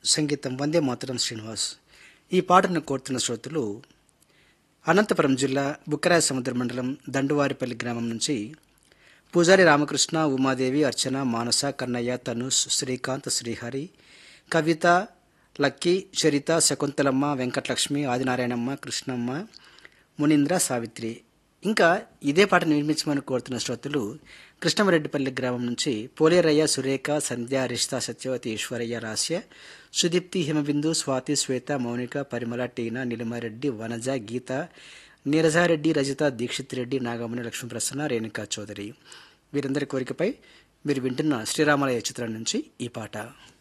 సంగీతం వందే మాతరం శ్రీనివాస్. ఈ పాటను కోరుతున్న శ్రోతలు అనంతపురం జిల్లా బుక్కరాయ సముద్ర మండలం దండువారిపల్లి గ్రామం నుంచి పూజారి రామకృష్ణ, ఉమాదేవి, అర్చన, మానస, కన్నయ్య, తనుష్, శ్రీకాంత్, శ్రీహరి, కవిత, లక్కీ, చరిత, శకుంతలమ్మ, వెంకటలక్ష్మి, ఆదినారాయణమ్మ, కృష్ణమ్మ, మునీంద్ర, సావిత్రి. ఇంకా ఇదే పాటను నిర్మించమని కోరుతున్న శ్రోతలు కృష్ణమరెడ్డిపల్లి గ్రామం నుంచి పోలేరయ్య, సురేఖ, సంధ్య, రిష్తా, సత్యవతి, ఈశ్వరయ్య, రాస్య, సుదీప్తి, హిమబిందు, స్వాతి, శ్వేత, మౌనిక, పరిమళ, టీనా, నీలిమారెడ్డి, వనజ, గీత, నీరజారెడ్డి, రజిత, దీక్షిత్ రెడ్డి, నాగమణి, లక్ష్మీప్రసన్న, రేణుకా చౌదరి. వీరందరి కోరికపై మీరు వింటున్న శ్రీరామలయ చిత్రం నుంచి ఈ పాట.